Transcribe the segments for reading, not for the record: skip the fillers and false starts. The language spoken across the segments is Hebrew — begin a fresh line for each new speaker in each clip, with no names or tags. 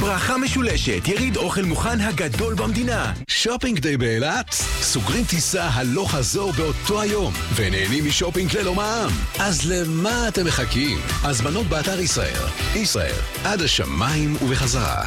ברכה משולשת, יריד אוכל מוכן הגדול במדינה. שופינג דיי באילת, סוגרים טיסה הלוך חזור באותו היום, ונהנים משופינג ללא מע"מ. אז למה אתם מחכים? הזמנות באתר ישראל. ישראל, עד השמיים ובחזרה.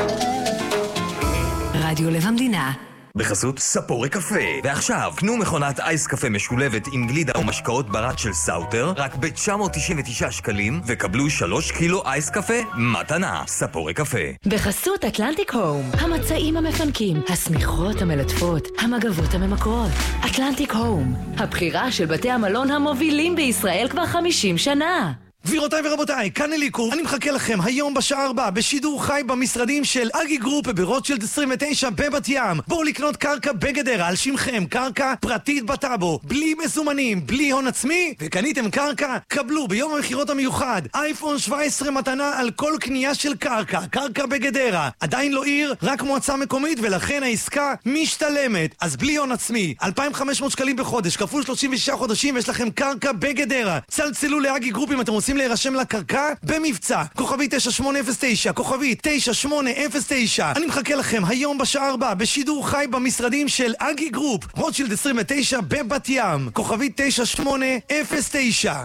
רדיו לב המדינה.
בחסות ספורי קפה. ועכשיו, קנו מכונת אייס קפה משולבת עם גלידה ומשקאות ברד של סאוטר, רק ב-999 שקלים, וקבלו 3 קילו אייס קפה מתנה. ספורי קפה.
בחסות אטלנטיק הום. המצעים המפנקים, הסמיכות המלטפות, המגבות הממקרות. אטלנטיק הום. הבחירה של בתי המלון המובילים בישראל כבר 50 שנה.
גבירותיי ורבותיי, כאן אליקו, אני מחכה לכם היום בשעה 4 בשידור חי במשרדים של אגי גרופ ברוטשילד 29 בבת ים. בואו לקנות קרקע בגדרה על שמכם, קרקע פרטית בטאבו, בלי מזומנים, בלי הון עצמי, וקניתם קרקע, קבלו ביום המחירות המיוחד אייפון 17 מתנה על כל קנייה של קרקע, קרקע בגדרה. עדיין לא עיר, רק מועצה מקומית, ולכן העסקה משתלמת. אז בלי הון עצמי, 2,500 שקלים בחודש, כפול 36 חודשים, ויש לכם קרקע בגדרה. צלצלו לאגי גרופ אם אתם רוצים להירשם לקרקע במבצע. כוכבי 9809, כוכבי 9809. אני מחכה לכם היום בשעה 4 בשידור חי במשרדים של אגי גרופ, רוטשילד 29 בבת ים. כוכבי 9809.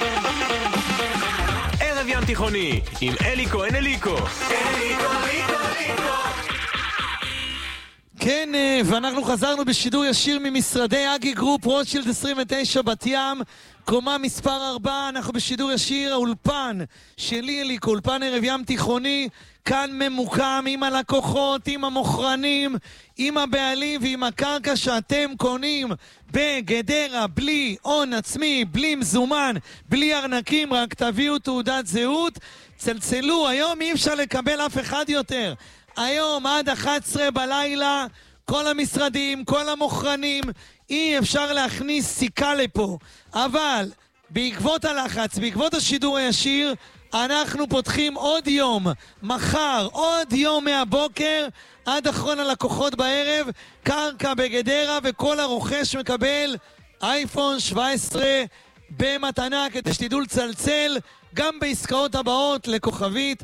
ערב ים תיכוני עם אליקו, אין אליקו.
כן, ואנחנו חזרנו בשידור ישיר ממשרדי אגי גרופ, רוטשילד 29 בת ים, קומה מספר 4. אנחנו בשידור ישיר, האולפן שלי אליקו, אולפן ערב ים תיכוני, כאן ממוקם עם הלקוחות, עם המוכרנים, עם הבעלים ועם הקרקע שאתם קונים בגדרה, בלי הון עצמי, בלי מזומן, בלי ארנקים, רק תביאו תעודת זהות. צלצלו, היום אי אפשר לקבל אף אחד יותר. היום עד 11 בלילה, כל המשרדים, כל המוכרנים, אי אפשר להכניס סיכה לפה. אבל בעקבות הלחץ, בעקבות השידור הישיר, אנחנו פותחים עוד יום, מחר, עוד יום מהבוקר, עד אחרון הלקוחות בערב, קרקע בגדרה, וכל הרוכש מקבל אייפון 17 במתנה, כדי שתדעו לצלצל גם בעסקאות הבאות לכוכבית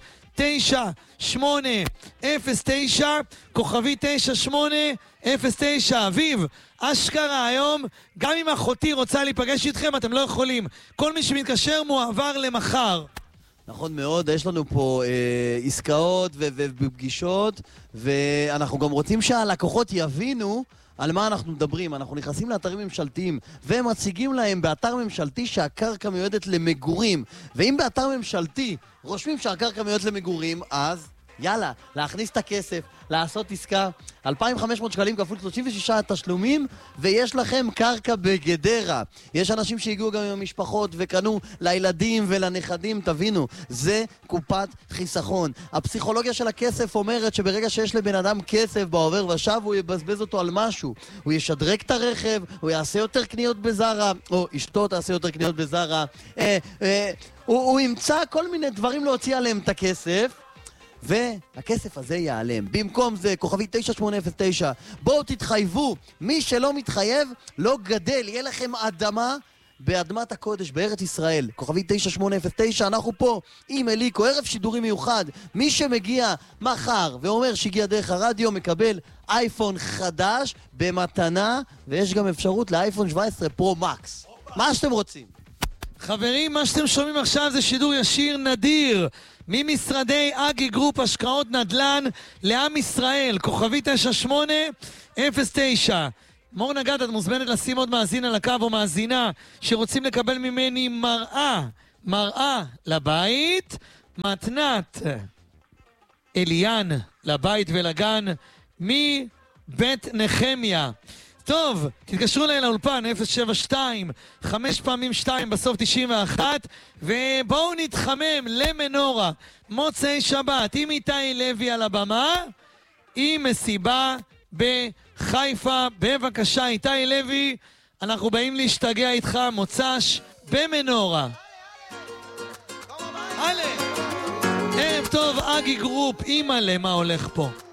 9809, כוכבי 9809. אביב, אשכרה היום, גם אם אחותי רוצה להיפגש איתכם, אתם לא יכולים. כל מי שמתקשר מועבר למחר.
נכון מאוד, יש לנו פה עסקאות ופגישות, ואנחנו גם רוצים שהלקוחות יבינו על מה אנחנו מדברים. אנחנו נכנסים לאתרים ממשלתיים והם מציגים להם באתר ממשלתי שהקרקע מיועדת למגורים, ואם באתר ממשלתי רושמים שהקרקע מיועדת למגורים, אז יאללה, להכניס את הכסף, לעשות עסקה, 2,500 שקלים כפול 36 תשלומים, ויש לכם קרקע בגדרה. יש אנשים שהגיעו גם עם המשפחות וקנו לילדים ולנכדים, תבינו, זה קופת חיסכון. הפסיכולוגיה של הכסף אומרת שברגע שיש לבן אדם כסף בעובר ושב, הוא יבזבז אותו על משהו. הוא ישדרג את הרכב, הוא יעשה יותר קניות בזרה, או אשתו תעשה יותר קניות בזרה, הוא ימצא כל מיני דברים להוציא עליהם את הכסף, והכסף הזה ייעלם. במקום זה, כוכבי 9809, בואו תתחייבו, מי שלא מתחייב לא גדל, יהיה לכם אדמה באדמת הקודש בארץ ישראל. כוכבי 9809, אנחנו פה עם אליקו, ערב שידורי מיוחד. מי שמגיע מחר ואומר שהגיע דרך הרדיו מקבל אייפון חדש במתנה, ויש גם אפשרות לאייפון 17 פרו מקס. מה שאתם רוצים.
חברים, מה שאתם שומעים עכשיו זה שידור ישיר נדיר ממשרדי אגי גרופ השקעות נדל"ן לעם ישראל, כוכבי 9809. מור נגד, את מוזמנת לשים עוד מאזין על הקו או מאזינה שרוצים לקבל ממני מראה לבית, מתנת אליאן לבית ולגן מבית נחמיה. טוב, תתקשרו אליי לאולפן 072 5 פעמים 2 בסוף 91, ובואו נתחמם למנורה מוצאי שבת עם איתי לוי על הבמה עם מסיבה בחיפה. בבקשה איתי לוי, אנחנו באים להשתגע איתך, מוצ"ש במנורה. ערב טוב אגי גרופ, אימא'לה מה הולך פה.